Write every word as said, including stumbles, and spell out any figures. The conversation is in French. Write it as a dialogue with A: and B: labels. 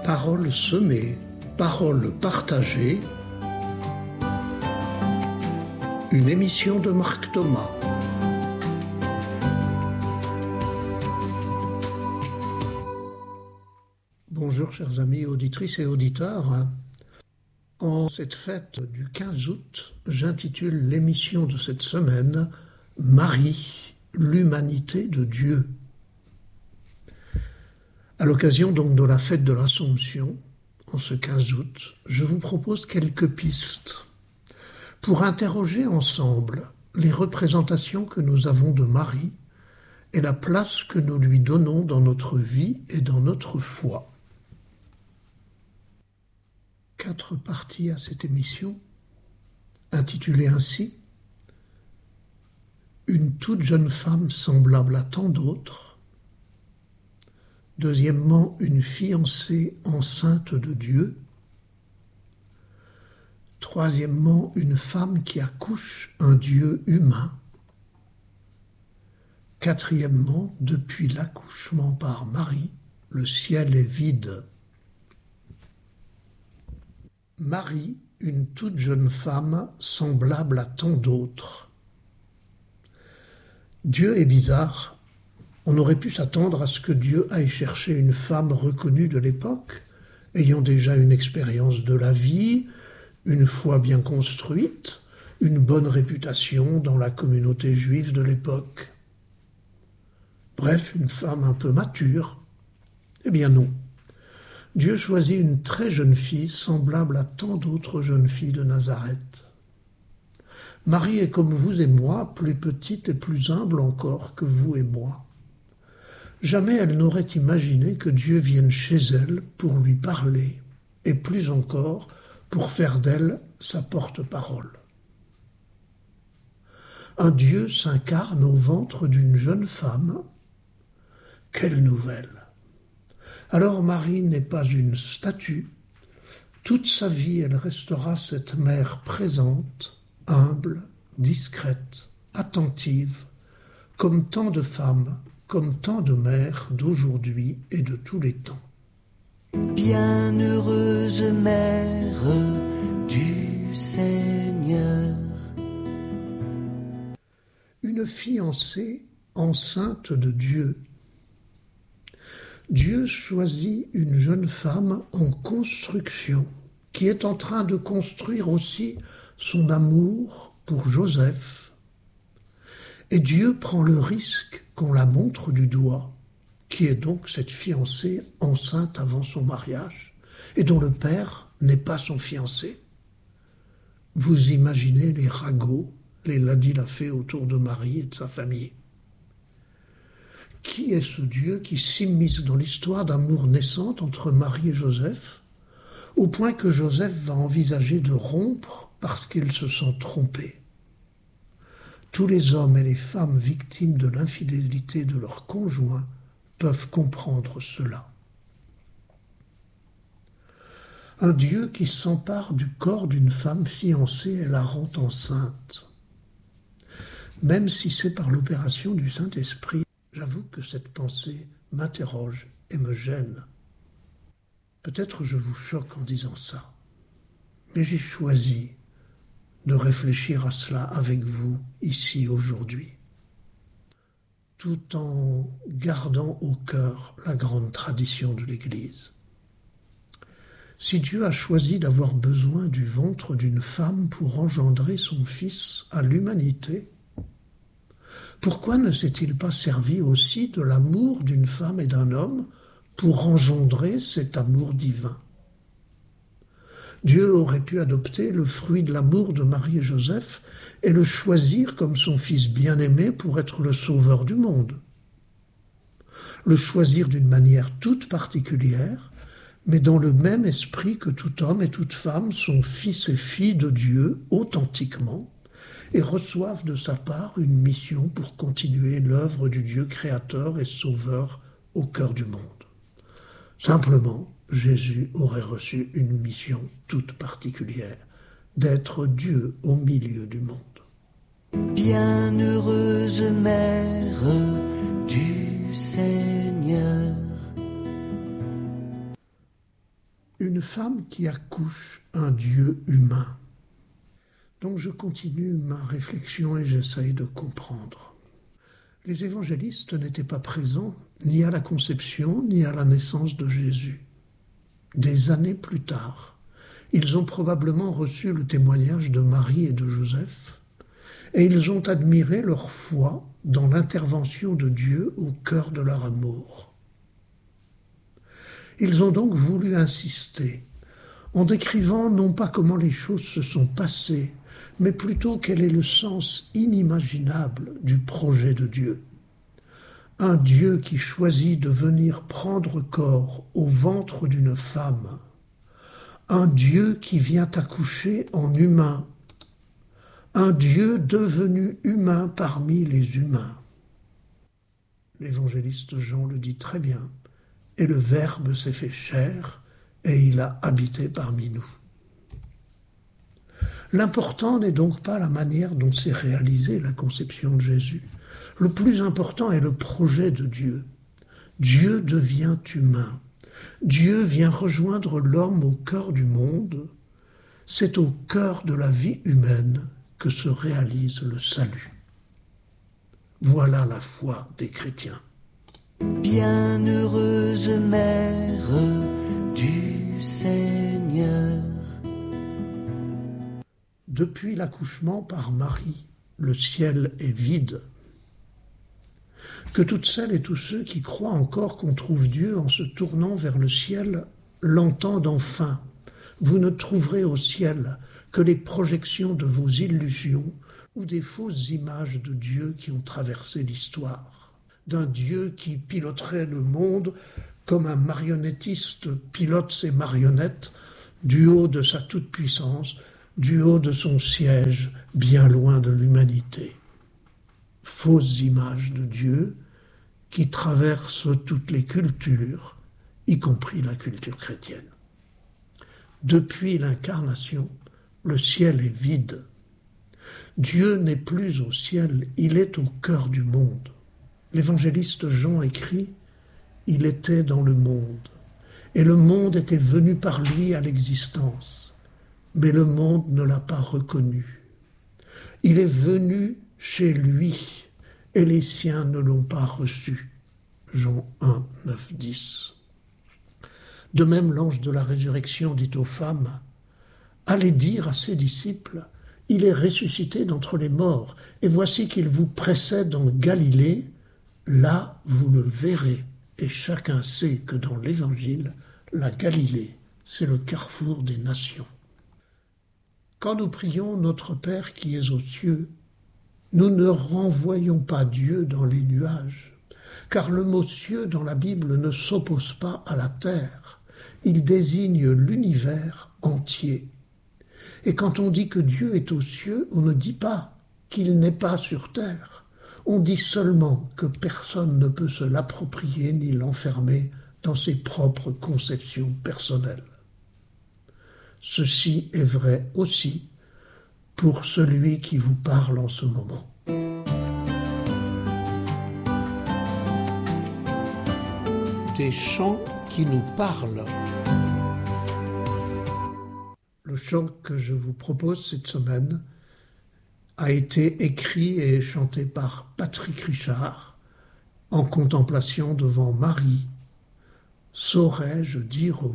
A: Paroles semées, paroles partagées. Une émission de Marc Thomas. Bonjour chers amis auditrices et auditeurs. En cette fête du quinze août, j'intitule l'émission de cette semaine « Marie, l'humanité de Dieu ». À l'occasion donc de la fête de l'Assomption, en ce quinze août, je vous propose quelques pistes pour interroger ensemble les représentations que nous avons de Marie et la place que nous lui donnons dans notre vie et dans notre foi. Quatre parties à cette émission, intitulée ainsi « Une toute jeune femme semblable à tant d'autres ». Deuxièmement, une fiancée enceinte de Dieu. Troisièmement, une femme qui accouche un Dieu humain. Quatrièmement, depuis l'accouchement par Marie, le ciel est vide. Marie, une toute jeune femme semblable à tant d'autres. Dieu est bizarre. On aurait pu s'attendre à ce que Dieu aille chercher une femme reconnue de l'époque, ayant déjà une expérience de la vie, une foi bien construite, une bonne réputation dans la communauté juive de l'époque. Bref, une femme un peu mature. Eh bien non. Dieu choisit une très jeune fille semblable à tant d'autres jeunes filles de Nazareth. Marie est comme vous et moi, plus petite et plus humble encore que vous et moi. Jamais elle n'aurait imaginé que Dieu vienne chez elle pour lui parler, et plus encore pour faire d'elle sa porte-parole. Un Dieu s'incarne au ventre d'une jeune femme. Quelle nouvelle! Alors Marie n'est pas une statue. Toute sa vie, elle restera cette mère présente, humble, discrète, attentive, comme tant de femmes, comme tant de mères d'aujourd'hui et de tous les temps.
B: Bienheureuse mère du Seigneur.
A: Une fiancée enceinte de Dieu. Dieu choisit une jeune femme en construction, qui est en train de construire aussi son amour pour Joseph. Et Dieu prend le risque qu'on la montre du doigt, qui est donc cette fiancée enceinte avant son mariage, et dont le père n'est pas son fiancé. Vous imaginez les ragots, les ladis-la-fée autour de Marie et de sa famille. Qui est ce Dieu qui s'immisce dans l'histoire d'amour naissante entre Marie et Joseph, au point que Joseph va envisager de rompre parce qu'il se sent trompé? Tous les hommes et les femmes victimes de l'infidélité de leur conjoint peuvent comprendre cela. Un Dieu qui s'empare du corps d'une femme fiancée et la rend enceinte. Même si c'est par l'opération du Saint-Esprit, j'avoue que cette pensée m'interroge et me gêne. Peut-être je vous choque en disant ça, mais j'ai choisi de réfléchir à cela avec vous, ici, aujourd'hui, tout en gardant au cœur la grande tradition de l'Église. Si Dieu a choisi d'avoir besoin du ventre d'une femme pour engendrer son Fils à l'humanité, pourquoi ne s'est-il pas servi aussi de l'amour d'une femme et d'un homme pour engendrer cet amour divin ? Dieu aurait pu adopter le fruit de l'amour de Marie et Joseph et le choisir comme son fils bien-aimé pour être le sauveur du monde. Le choisir d'une manière toute particulière, mais dans le même esprit que tout homme et toute femme sont fils et filles de Dieu authentiquement et reçoivent de sa part une mission pour continuer l'œuvre du Dieu créateur et sauveur au cœur du monde. Simplement, Jésus aurait reçu une mission toute particulière, d'être Dieu au milieu du monde.
B: Bienheureuse mère du Seigneur.
A: une femme qui accouche un Dieu humain. Donc je continue ma réflexion et j'essaye de comprendre. Les évangélistes n'étaient pas présents ni à la conception ni à la naissance de Jésus. Des années plus tard, ils ont probablement reçu le témoignage de Marie et de Joseph, et ils ont admiré leur foi dans l'intervention de Dieu au cœur de leur amour. Ils ont donc voulu insister, en décrivant non pas comment les choses se sont passées, mais plutôt quel est le sens inimaginable du projet de Dieu. Un Dieu qui choisit de venir prendre corps au ventre d'une femme, un Dieu qui vient accoucher en humain, un Dieu devenu humain parmi les humains. L'évangéliste Jean le dit très bien, et le Verbe s'est fait chair, et il a habité parmi nous. L'important n'est donc pas la manière dont s'est réalisée la conception de Jésus. Le plus important est le projet de Dieu. Dieu devient humain. Dieu vient rejoindre l'homme au cœur du monde. C'est au cœur de la vie humaine que se réalise le salut. Voilà la foi des chrétiens.
B: Bienheureuse mère du Seigneur.
A: Depuis l'accouchement par Marie, le ciel est vide. Que toutes celles et tous ceux qui croient encore qu'on trouve Dieu en se tournant vers le ciel l'entendent enfin. Vous ne trouverez au ciel que les projections de vos illusions ou des fausses images de Dieu qui ont traversé l'histoire. D'un Dieu qui piloterait le monde comme un marionnettiste pilote ses marionnettes du haut de sa toute-puissance, du haut de son siège, bien loin de l'humanité. Fausses images de Dieu qui traversent toutes les cultures, y compris la culture chrétienne. Depuis l'incarnation, le ciel est vide. Dieu n'est plus au ciel, il est au cœur du monde. L'évangéliste Jean écrit « Il était dans le monde, et le monde était venu par lui à l'existence, mais le monde ne l'a pas reconnu. Il est venu chez lui, et les siens ne l'ont pas reçu. » Jean un, neuf, dix. De même, l'ange de la résurrection dit aux femmes « Allez dire à ses disciples, il est ressuscité d'entre les morts, et voici qu'il vous précède en Galilée, là vous le verrez. » Et chacun sait que dans l'Évangile, la Galilée, c'est le carrefour des nations. Quand nous prions notre Père qui est aux cieux, nous ne renvoyons pas Dieu dans les nuages, car le mot « cieux » dans la Bible ne s'oppose pas à la terre, il désigne l'univers entier. Et quand on dit que Dieu est aux cieux, on ne dit pas qu'il n'est pas sur terre. On dit seulement que personne ne peut se l'approprier ni l'enfermer dans ses propres conceptions personnelles. Ceci est vrai aussi pour celui qui vous parle en ce moment. Des chants qui nous parlent. Le chant que je vous propose cette semaine a été écrit et chanté par Patrick Richard en contemplation devant Marie. Saurais-je dire oui ?